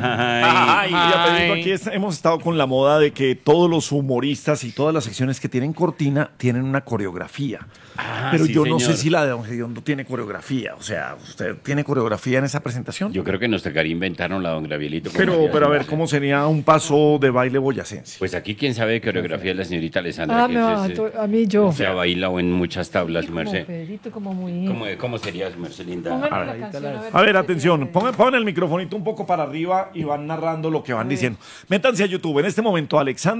Ay, ya, Pedrito, aquí hemos estado con la moda de que todos los humoristas y todas las secciones que tienen cortina tienen una coreografía. Pero sí, yo no señor. sé si la de Don Gediondo tiene coreografía. O sea, ¿usted tiene coreografía en esa presentación? Yo creo que nos tocaría inventarnos la don Gabrielito. Pero a ver, ¿cómo sería un paso de baile boyacense? Pues aquí quien sabe de coreografía es la señorita Alessandra. Ah, que me va, a mí yo. se ha bailado en muchas tablas, su Como merced. Pedrito, como muy... ¿Cómo sería su merced linda? Pónganme la canción, A ver, qué atención, te parece. pongan el microfonito un poco para arriba y van narrando lo que van diciendo. Métanse a YouTube. En este momento, Alexandra